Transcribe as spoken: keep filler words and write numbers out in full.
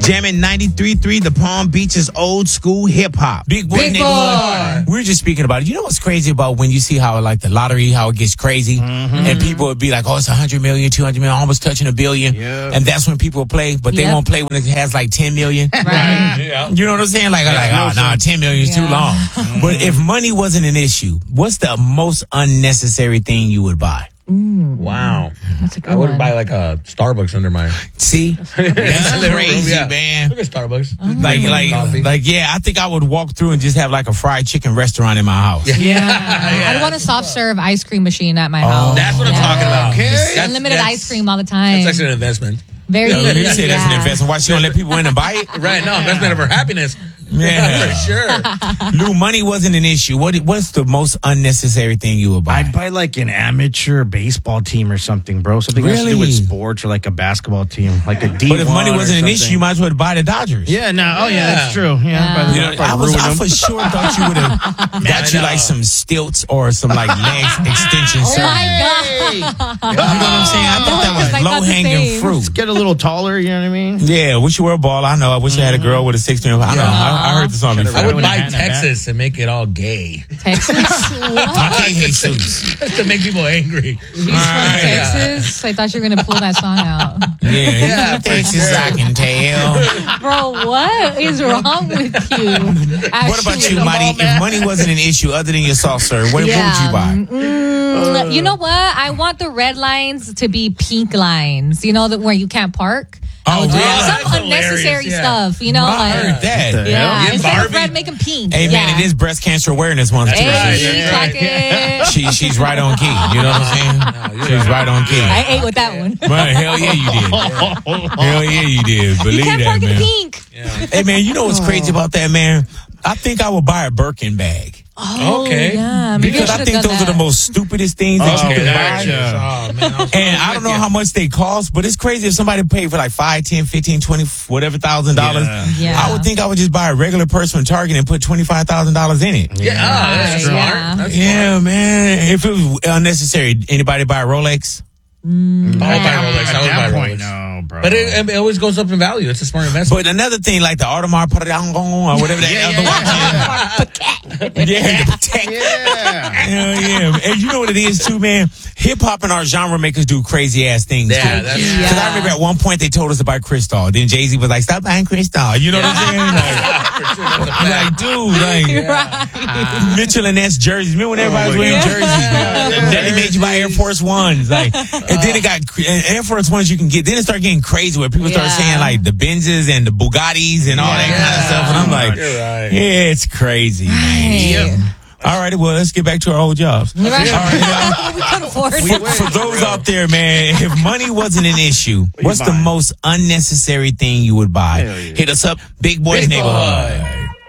Jamming ninety-three point three, the Palm Beaches old school hip hop. Big boy Big neighborhood. boy. We were just speaking about it. You know what's crazy about when you see how like the lottery, how it gets crazy, Mm-hmm. and people would be like, "Oh, it's a hundred million, two hundred million, almost touching a billion," Yeah. and that's when people play, but they Yep. won't play when it has like ten million. Right. Yeah. You know what I'm saying? Like, like oh, no, ten million is too Yeah. long. But if money wasn't an issue, what's the most unnecessary thing you would buy? Wow. That's a good I would one. buy like a Starbucks under my. See, that's crazy, Yeah. man. Look at Starbucks. Like, like, Coffee. like, yeah, I think I would walk through and just have like a fried chicken restaurant in my house. Yeah. I'd want a soft serve ice cream machine at my house. That's what I'm Yeah. talking about. Okay. That's- Unlimited that's- ice cream all the time. That's actually an investment. Very Yeah, you say that's an yeah. investment. Why she don't let people in and buy it? Right. No, investment of her happiness. Yeah. For sure. Lou, money wasn't an issue. What what's the most unnecessary thing you would buy? I'd buy like an amateur baseball team or something, bro. Something that has to do Really? with sports or like a basketball team, like a D one. But if money or wasn't an issue, something. you might as well buy the Dodgers. Yeah, no. Oh, yeah, that's true. Yeah. Yeah. By the- You know, probably I was ruin I them. for sure thought you would have got you like some stilts or some like leg extension Oh surgery. my God. You know what I'm saying? I thought that I was thought low the hanging same. fruit. Get a little taller, you know what I mean? Yeah, wish you were a ball. I know. I wish I had a girl with a sixteen. I know. I, I heard the song before. I would Would've buy had that Texas and make it all gay. Texas? What? I hate Jesus. to make people angry. He's from Texas? I thought you were going to pull that song out. Yeah, Yeah, for Texas, sure. I can tell. Bro, what is wrong with you? What about Actually, you, money? If money wasn't an issue other than your soft serve, what, what would you buy? Mm, you know what? I want the red lines to be pink lines. You know that where you can't park. Oh, Some really? That's unnecessary hilarious, yeah. stuff. You know, I like heard that. What the yeah. Yeah, Instead of Barbie. red, make them pink. Hey, man, yeah. it is Breast Cancer Awareness Month. too. Hey, Right, clock it. She, she's right on key. You know what I'm saying? She's right on key. I ate with that one. Man, hell yeah, you did. Hell yeah, you did. Believe You can't that, park in man. pink. Hey, man, you know what's crazy about that, man? I think I would buy a Birkin bag. Oh, Okay. yeah. Maybe Because I should've think done those are the that. most stupidest things that you Okay, can there buy. it is. Oh, man, I was And I don't know with how you. much they cost, but it's crazy if somebody paid for like five, ten, fifteen, twenty, whatever thousand dollars. Yeah. Yeah. I would think I would just buy a regular purse from Target and put twenty-five thousand dollars in it. Yeah, oh, that's Right, smart. yeah. That's Yeah, man. If it was unnecessary, anybody buy a Rolex? smart. I would buy Rolex. I At would that buy point, Rolex. no, bro. But it, it always goes up in value. It's a smart investment. But another thing, like the Audemars Piguet or whatever that Yeah, other yeah, watch is. Yeah, the Patek. yeah. Hell yeah. And you know what it is too, man? Hip hop and our genre make us do crazy ass things. Yeah, too. that's- Yeah. Because I remember at one point they told us to buy Cristal. Then Jay Z was like, "Stop buying Cristal." You know what I'm saying? Like, like, dude, like Right. Mitchell and Ness jerseys. Remember when everybody was my wearing God. jerseys? And then they made you buy Air Force Ones. Like, and then it got and Air Force Ones you can get. Then it started getting crazy where people started Yeah. saying like the Benzes and the Bugattis and all that kind of stuff. And I'm like, You're right. yeah, it's crazy, man. Hey. All right, well, let's get back to our old jobs. Right. All right, we couldn't afford for, it. for those out there, man, if money wasn't an issue, what's the buying? most unnecessary thing you would buy? Hell yeah. Hit us up, Big Boys Big Neighborhood. Boy.